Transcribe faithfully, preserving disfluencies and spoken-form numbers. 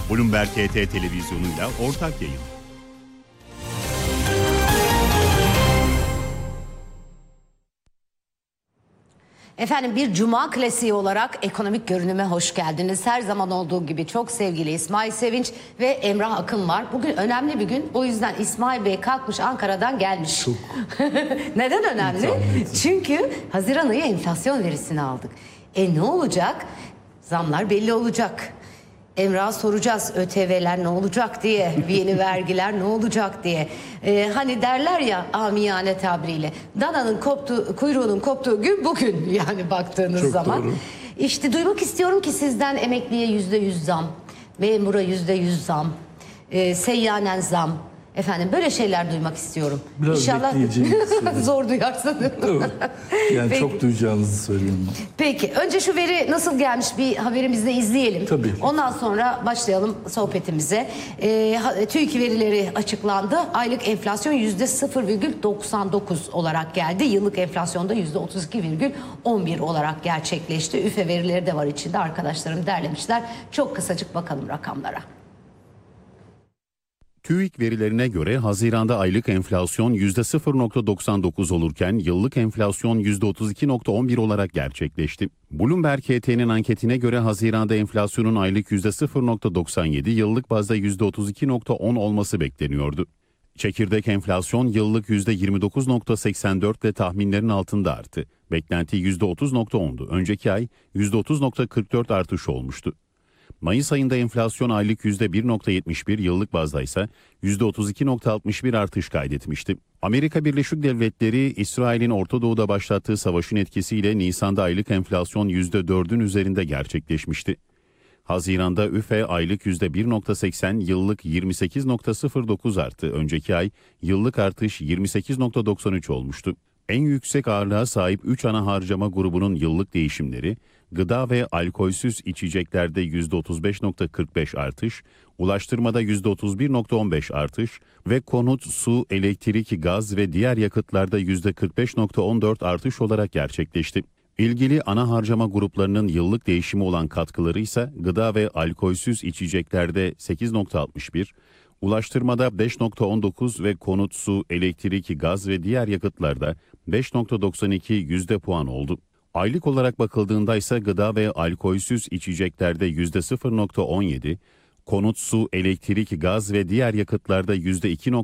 Bloomberg H T televizyonuyla ortak yayın. Efendim, bir cuma klasiği olarak ekonomik görünüme hoş geldiniz. Her zaman olduğu gibi çok sevgili İsmail Sevinç ve Emrah Akın var. Bugün önemli bir gün. O yüzden İsmail Bey kalkmış Ankara'dan gelmiş. Çok. Neden önemli? Çünkü Haziran ayı enflasyon verisini aldık. E ne olacak? Zamlar belli olacak. Emrah'a soracağız ÖTV'ler ne olacak diye, yeni vergiler ne olacak diye. Ee, hani derler ya amiyane tabiriyle, dananın koptuğu, kuyruğunun koptuğu gün bugün, yani baktığınız Çok zaman. doğru. İşte duymak istiyorum ki sizden emekliye yüzde yüz zam, memura yüzde yüz zam, e, seyyanen zam. Efendim, böyle şeyler duymak istiyorum. Biraz İnşallah zor duyarsın. Yani Peki. Çok duyacağınızı söyleyeyim. Peki, önce şu veri nasıl gelmiş bir haberimizde izleyelim. Tabii. Ondan sonra başlayalım sohbetimize. Ee, TÜİK verileri açıklandı. Aylık enflasyon yüzde sıfır virgül doksan dokuz olarak geldi. Yıllık enflasyonda yüzde otuz iki virgül on bir olarak gerçekleşti. üfe verileri de var içinde, arkadaşlarım derlemişler. Çok kısacık bakalım rakamlara. TÜİK verilerine göre Haziran'da aylık enflasyon yüzde sıfır virgül doksan dokuz olurken yıllık enflasyon yüzde otuz iki virgül on bir olarak gerçekleşti. Bloomberg H T'nin anketine göre Haziran'da enflasyonun aylık yüzde sıfır virgül doksan yedi, yıllık bazda yüzde otuz iki virgül on olması bekleniyordu. Çekirdek enflasyon yıllık yüzde yirmi dokuz virgül seksen dört ile tahminlerin altında arttı. Beklenti yüzde otuz virgül ondu. Önceki ay yüzde otuz virgül kırk dört artış olmuştu. Mayıs ayında enflasyon aylık yüzde bir virgül yetmiş bir, yıllık bazda ise yüzde otuz iki virgül altmış bir artış kaydetmişti. Amerika Birleşik Devletleri, İsrail'in Orta Doğu'da başlattığı savaşın etkisiyle Nisan'da aylık enflasyon yüzde dördün üzerinde gerçekleşmişti. Haziran'da üfe aylık yüzde bir virgül seksen, yıllık yirmi sekiz virgül sıfır dokuz arttı. Önceki ay yıllık artış yirmi sekiz virgül doksan üç olmuştu. En yüksek ağırlığa sahip üç ana harcama grubunun yıllık değişimleri, gıda ve alkolsüz içeceklerde yüzde otuz beş virgül kırk beş artış, ulaştırmada yüzde otuz bir virgül on beş artış ve konut, su, elektrik, gaz ve diğer yakıtlarda yüzde kırk beş virgül on dört artış olarak gerçekleşti. İlgili ana harcama gruplarının yıllık değişimi olan katkıları ise gıda ve alkolsüz içeceklerde sekiz virgül altmış bir, ulaştırmada beş virgül on dokuz ve konut, su, elektrik, gaz ve diğer yakıtlarda beş virgül doksan iki yüzde puan oldu. Aylık olarak bakıldığında ise gıda ve alkolsüz içeceklerde yüzde sıfır virgül on yedi, konut, su, elektrik, gaz ve diğer yakıtlarda yüzde iki